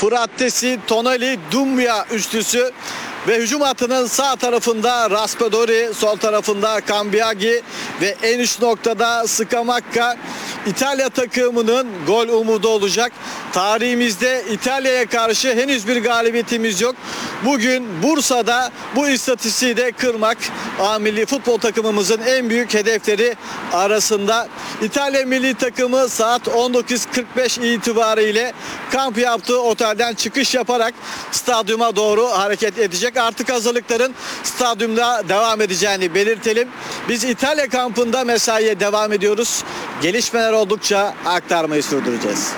Frattesi, Tonali, Doumbia üçlüsü ve hücum hattının sağ tarafında Raspadori, sol tarafında Cambiagi ve en üst noktada Scamacca İtalya takımının gol umudu olacak. Tarihimizde İtalya'ya karşı henüz bir galibiyetimiz yok. Bugün Bursa'da bu istatistiği de kırmak A milli futbol takımımızın en büyük hedefleri arasında. İtalya milli takımı saat 19.45 itibariyle kamp yaptığı otelden çıkış yaparak stadyuma doğru hareket edecek. Artık hazırlıkların stadyumda devam edeceğini belirtelim. Biz İtalya kampında mesaiye devam ediyoruz. Gelişmeler oldukça aktarmayı sürdüreceğiz.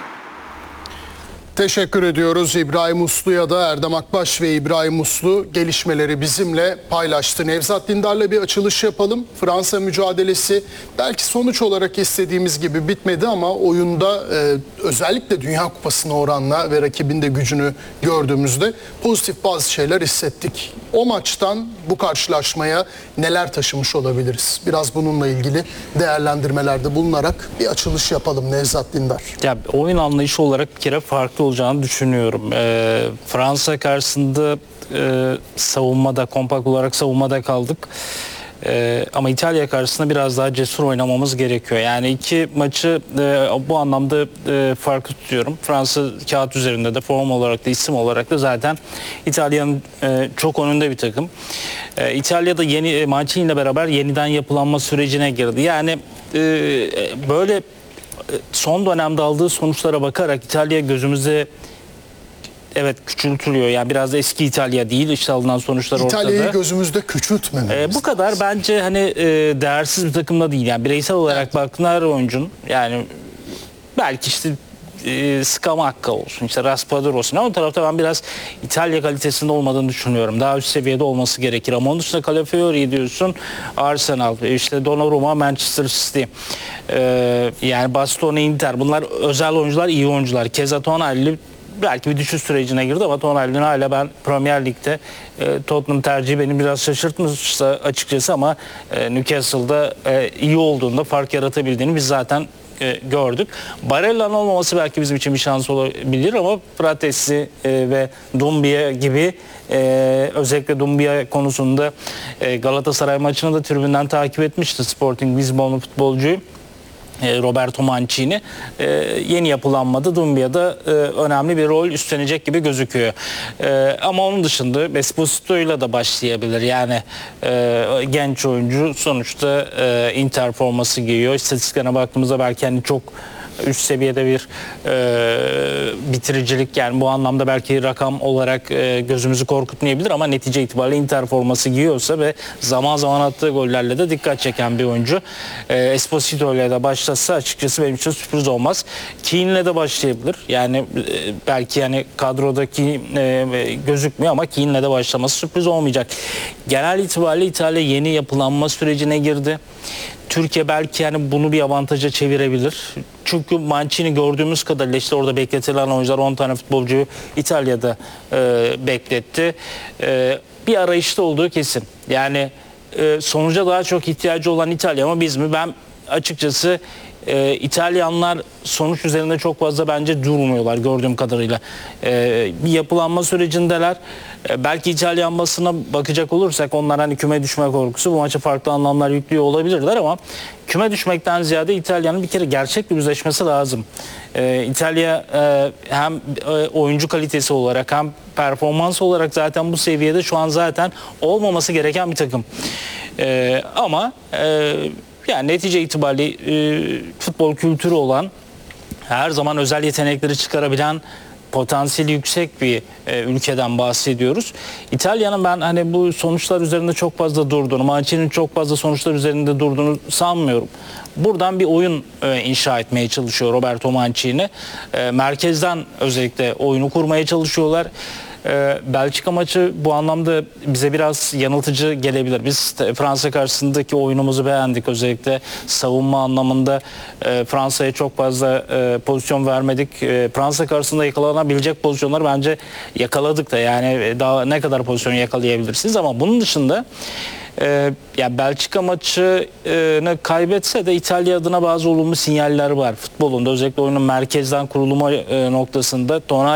Teşekkür ediyoruz İbrahim Uslu'ya da. Erdem Akbaş ve İbrahim Uslu gelişmeleri bizimle paylaştı. Nevzat Dindar'la bir açılış yapalım. Fransa mücadelesi belki sonuç olarak istediğimiz gibi bitmedi ama oyunda özellikle Dünya Kupası'na oranla ve rakibin de gücünü gördüğümüzde pozitif bazı şeyler hissettik. O maçtan bu karşılaşmaya neler taşımış olabiliriz? Biraz bununla ilgili değerlendirmelerde bulunarak bir açılış yapalım Nevzat Dindar. Ya, oyun anlayışı olarak bir kere farklı olacağını düşünüyorum. Fransa karşısında savunmada, kompakt olarak savunmada kaldık. Ama İtalya karşısında biraz daha cesur oynamamız gerekiyor. Yani iki maçı bu anlamda farklı tutuyorum. Fransa kağıt üzerinde de form olarak da isim olarak da zaten İtalya'nın çok önünde bir takım. İtalya'da yeni Mancini ile beraber yeniden yapılanma sürecine girdi. Yani böyle son dönemde aldığı sonuçlara bakarak İtalya gözümüzde evet küçültülüyor. Yani biraz da eski İtalya değil. İşte alınan sonuçlar ortada. İtalya'yı gözümüzde küçültmememiz. Bu kadar bence hani değersiz bir takımda değil. Yani bireysel olarak baktığında her oyuncunun yani belki işte Scamacca olsun, işte Raspadori olsun. Ama o tarafta ben biraz İtalya kalitesinde olmadığını düşünüyorum. Daha üst seviyede olması gerekir. Ama onun dışında Calafiori diyorsun, Arsenal, işte Donnarumma, Manchester City, yani Bastoni, Inter. Bunlar özel oyuncular, iyi oyuncular. Keza Tonali belki bir düşüş sürecine girdi ama Tonali'nin hala ben Premier Lig'de Tottenham tercihi beni biraz şaşırtmıştı açıkçası ama Newcastle'da iyi olduğunda fark yaratabildiğini biz zaten gördük. Barella'nın olmaması belki bizim için bir şans olabilir ama Frattesi ve Doumbia gibi özellikle Doumbia konusunda Galatasaray maçını da tribünden takip etmişti Sporting Lisbonlu futbolcuyu. Roberto Mancini yeni yapılanmada Dumbia'da önemli bir rol üstlenecek gibi gözüküyor. Ama onun dışında Esposito'yla da başlayabilir. Yani genç oyuncu sonuçta Inter forması giyiyor. İstatistiklerine baktığımızda belki hani çok üst seviyede bir bitiricilik, yani bu anlamda belki rakam olarak gözümüzü korkutmayabilir ama netice itibariyle Inter forması giyiyorsa ve zaman zaman attığı gollerle de dikkat çeken bir oyuncu. Esposito ile de başlasa açıkçası benim için sürpriz olmaz. Keane'le de başlayabilir. Yani belki yani kadrodaki gözükmüyor ama Keane'le de başlaması sürpriz olmayacak. Genel itibariyle İtalya yeni yapılanma sürecine girdi. Türkiye belki yani bunu bir avantaja çevirebilir. Çünkü Mancini gördüğümüz kadarıyla işte orada bekletilen oyuncular 10 tane futbolcuyu İtalya'da bekletti. Bir arayışta olduğu kesin. Yani sonuca daha çok ihtiyacı olan İtalya ama biz mi? Ben açıkçası İtalyanlar sonuç üzerinde çok fazla bence durmuyorlar gördüğüm kadarıyla. Bir yapılanma sürecindeler. Belki İtalyan basına bakacak olursak onlar hani küme düşme korkusu bu maça farklı anlamlar yüklüyor olabilirler ama küme düşmekten ziyade İtalya'nın bir kere gerçek bir yüzleşmesi lazım. İtalya hem oyuncu kalitesi olarak hem performans olarak zaten bu seviyede şu an zaten olmaması gereken bir takım. Ama yani netice itibariyle futbol kültürü olan, her zaman özel yetenekleri çıkarabilen, potansiyeli yüksek bir ülkeden bahsediyoruz. İtalya'nın ben hani bu sonuçlar üzerinde çok fazla durduğunu, Mancini'nin çok fazla sonuçlar üzerinde durduğunu sanmıyorum. Buradan bir oyun inşa etmeye çalışıyor Roberto Mancini. Merkezden özellikle oyunu kurmaya çalışıyorlar. Belçika maçı bu anlamda bize biraz yanıltıcı gelebilir. Biz Fransa karşısındaki oyunumuzu beğendik. Özellikle savunma anlamında Fransa'ya çok fazla pozisyon vermedik. Fransa karşısında yakalanabilecek pozisyonları bence yakaladık da, yani daha ne kadar pozisyon yakalayabilirsiniz ama bunun dışında ya Belçika maçını kaybetse de İtalya adına bazı olumlu sinyaller var futbolunda. Özellikle oyunun merkezden kurulma noktasında.